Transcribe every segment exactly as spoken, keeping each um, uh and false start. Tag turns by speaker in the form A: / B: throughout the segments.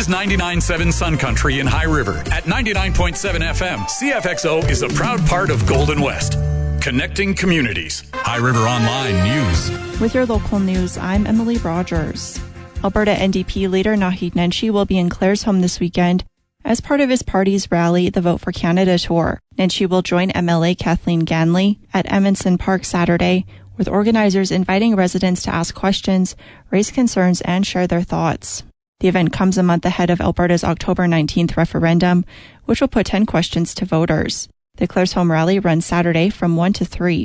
A: is ninety-nine point seven Sun Country in High River. At ninety-nine point seven F M, C F X O is a proud part of Golden West. Connecting communities. High River Online News.
B: With your local news, I'm Emily Rogers. Alberta N D P leader Naheed Nenshi will be in Claresholm this weekend as part of his party's rally, the Vote for Canada tour. Nenshi will join M L A Kathleen Ganley at Emonson Park Saturday, with organizers inviting residents to ask questions, raise concerns, and share their thoughts. The event comes a month ahead of Alberta's October nineteenth referendum, which will put ten questions to voters. The Claresholm rally runs Saturday from one to three.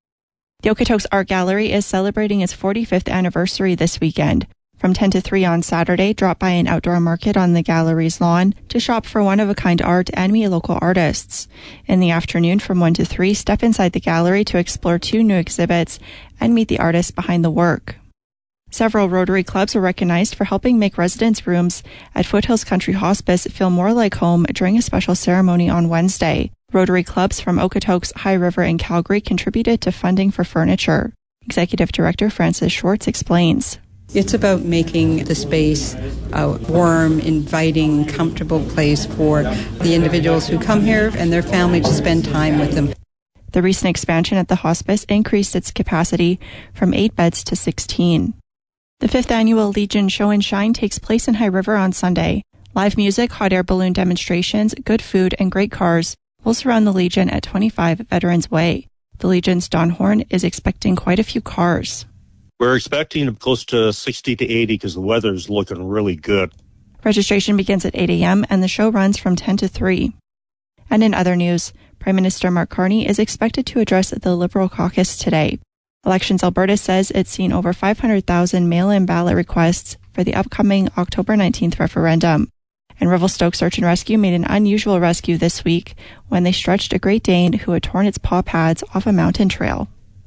B: The Okotoks Art Gallery is celebrating its forty-fifth anniversary this weekend. From ten to three on Saturday, drop by an outdoor market on the gallery's lawn to shop for one-of-a-kind art and meet local artists. In the afternoon, from one to three, step inside the gallery to explore two new exhibits and meet the artists behind the work. Several Rotary clubs were recognized for helping make residents' rooms at Foothills Country Hospice feel more like home during a special ceremony on Wednesday. Rotary clubs from Okotoks, High River, and Calgary contributed to funding for furniture. Executive Director Frances Schwartz explains.
C: It's about making the space a warm, inviting, comfortable place for the individuals who come here and their family to spend time with them.
B: The recent expansion at the hospice increased its capacity from eight beds to sixteen. The fifth annual Legion Show and Shine takes place in High River on Sunday. Live music, hot air balloon demonstrations, good food, and great cars will surround the Legion at twenty-five Veterans Way. The Legion's Don Horn is expecting quite a few cars.
D: We're expecting close to sixty to eighty because the weather's looking really good.
B: Registration begins at eight a.m. and the show runs from ten to three. And in other news, Prime Minister Mark Carney is expected to address the Liberal caucus today. Elections Alberta says it's seen over five hundred thousand mail-in ballot requests for the upcoming October nineteenth referendum. And Revelstoke Search and Rescue made an unusual rescue this week when they stretched a Great Dane who had torn its paw pads off a mountain trail.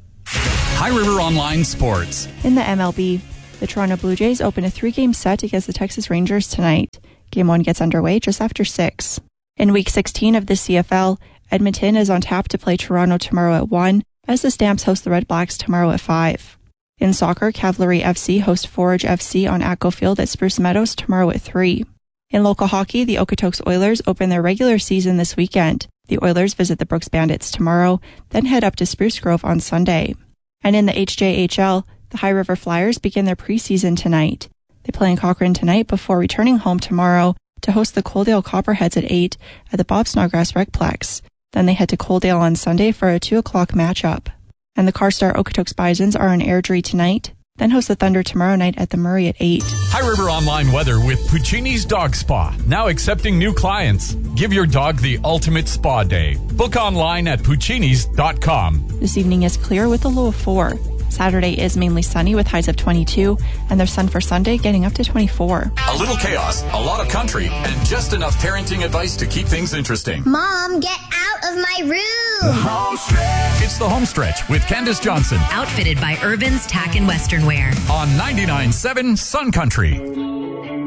A: High River Online Sports.
B: In the M L B, the Toronto Blue Jays open a three-game set against the Texas Rangers tonight. Game one gets underway just after six. In Week sixteen of the C F L, Edmonton is on tap to play Toronto tomorrow at one, as the Stamps host the Red Blacks tomorrow at five. In soccer, Cavalry F C host Forage F C on Atco Field at Spruce Meadows tomorrow at three. In local hockey, the Okotoks Oilers open their regular season this weekend. The Oilers visit the Brooks Bandits tomorrow, then head up to Spruce Grove on Sunday. And in the H J H L, the High River Flyers begin their preseason tonight. They play in Cochrane tonight before returning home tomorrow to host the Coaldale Copperheads at eight at the Bob Snodgrass Recplex. Then they head to Coaldale on Sunday for a two o'clock matchup. And the Carstar Okotoks Bisons are in Airdrie tonight, then host the Thunder tomorrow night at the Murray at eight.
A: High River Online weather with Puccini's Dog Spa. Now accepting new clients. Give your dog the ultimate spa day. Book online at puccinis dot com.
B: This evening is clear with a low of four. Saturday is mainly sunny with highs of twenty-two, and there's sun for Sunday getting up to twenty-four.
A: A little chaos, a lot of country, and just enough parenting advice to keep things interesting.
E: Mom, get out of my room!
A: The home stretch. It's the home stretch with Candace Johnson.
F: Outfitted by Urban's Tack and Western Wear.
A: On ninety-nine point seven Sun Country.